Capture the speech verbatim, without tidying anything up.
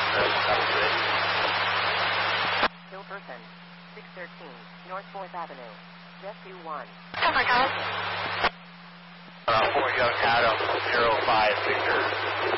Hilperson, six thirteen, North fourth Avenue, Rescue one. Oh my God. Uh, Fort Young, Adam, zero five Victor.